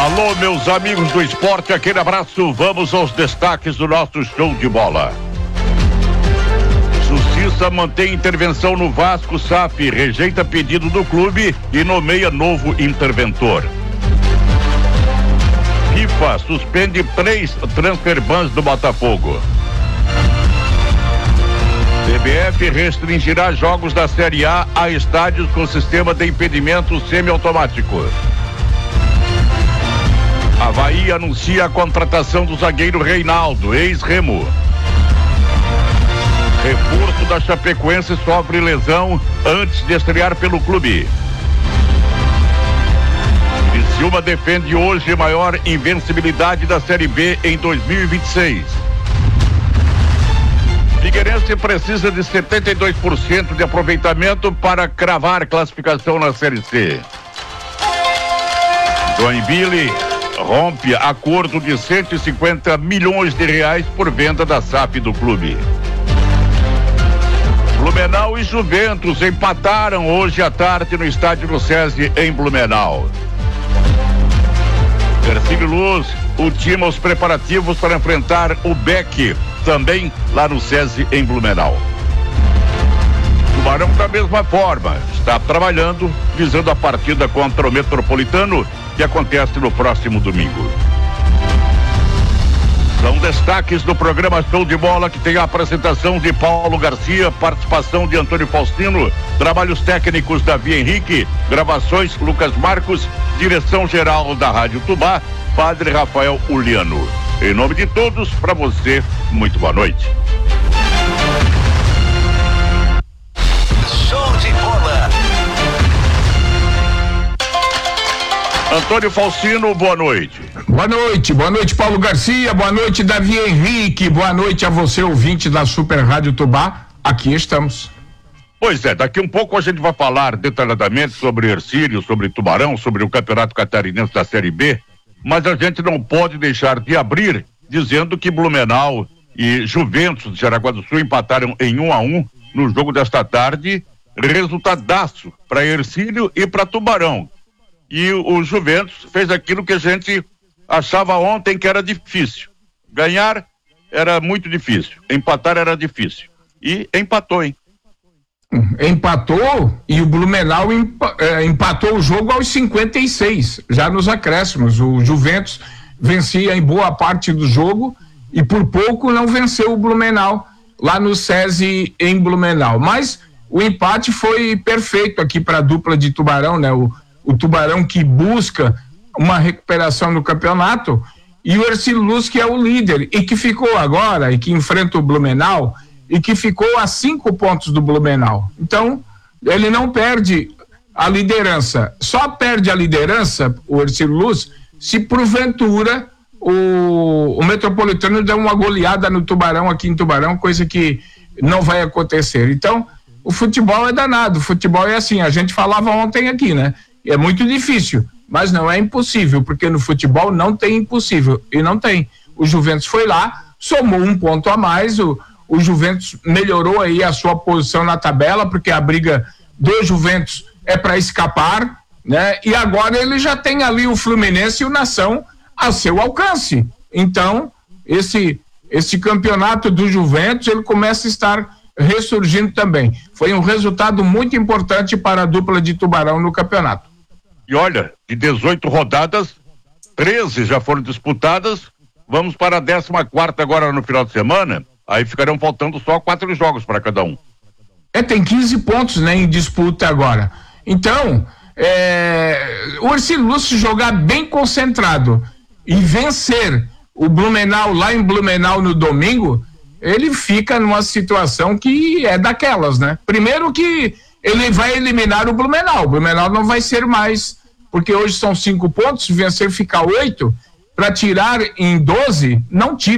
Alô, meus amigos do esporte, aquele abraço. Vamos aos destaques do nosso show de bola. Justiça mantém intervenção no Vasco. SAF rejeita pedido do clube e nomeia novo interventor. FIFA suspende 3 transfer bans do Botafogo. CBF restringirá jogos da Série A a estádios com sistema de impedimento semiautomático. Avaí anuncia a contratação do zagueiro Reinaldo, ex-Remo. Reforço da Chapecoense sofre lesão antes de estrear pelo clube. Criciúma defende hoje maior invencibilidade da Série B em 2026. Figueirense precisa de 72% de aproveitamento para cravar classificação na Série C. Joinville rompe acordo de 150 milhões de reais por venda da SAF do clube. Blumenau e Juventus empataram hoje à tarde no estádio do SESI em Blumenau. Ercílio Luz ultima os preparativos para enfrentar o BEC, também lá no SESI em Blumenau. Tubarão da mesma forma, está trabalhando visando a partida contra o Metropolitano, que acontece no próximo domingo. São destaques do programa Show de Bola, que tem a apresentação de Paulo Garcia, participação de Antônio Faustino, trabalhos técnicos Davi Henrique, gravações Lucas Marcos, direção geral da Rádio Tubá, Padre Rafael Uliano. Em nome de todos, para você, muito boa noite. Show de bola. Antônio Faustino, boa noite. Boa noite Paulo Garcia, boa noite Davi Henrique, boa noite a você ouvinte da Super Rádio Tubá, aqui estamos. Pois é, daqui um pouco a gente vai falar detalhadamente sobre Ercílio, sobre Tubarão, sobre o Campeonato Catarinense da Série B, mas a gente não pode deixar de abrir dizendo que Blumenau e Juventus de Jaraguá do Sul empataram em 1-1 no jogo desta tarde, resultadaço para Ercílio e para Tubarão. E o Juventus fez aquilo que a gente achava ontem que era difícil. Ganhar era muito difícil, empatar era difícil. E empatou, hein? Empatou e o Blumenau empatou o jogo aos 56, já nos acréscimos. O Juventus vencia em boa parte do jogo e por pouco não venceu o Blumenau lá no SESI em Blumenau. Mas o empate foi perfeito aqui para a dupla de Tubarão, né? O Tubarão que busca uma recuperação no campeonato e o Ercílio Luz que é o líder e que ficou agora e que enfrenta o Blumenau e que ficou a 5 pontos do Blumenau. Então, ele não perde a liderança. Só perde a liderança, o Ercílio Luz, se porventura o Metropolitano der uma goleada no Tubarão aqui em Tubarão, coisa que não vai acontecer. Então, o futebol é danado, o futebol é assim, a gente falava ontem aqui, né? É muito difícil, mas não é impossível, porque no futebol não tem impossível, e não tem. O Juventus foi lá, somou 1 ponto a mais, o Juventus melhorou aí a sua posição na tabela, porque a briga do Juventus é para escapar, né? E agora ele já tem ali o Fluminense e o Nação a seu alcance. Então, esse campeonato do Juventus, ele começa a estar ressurgindo também. Foi um resultado muito importante para a dupla de Tubarão no campeonato. E olha, de 18 rodadas, 13 já foram disputadas, vamos para a 14ª agora no final de semana, aí ficarão faltando só 4 jogos para cada um. Tem 15 pontos, né, em disputa agora. Então, o Ercílio Luz, se jogar bem concentrado e vencer o Blumenau lá em Blumenau no domingo, ele fica numa situação que é daquelas, né? Primeiro que ele vai eliminar o Blumenau não vai ser mais, porque hoje são 5 pontos, se vencer fica 8, para tirar em 12, não tira.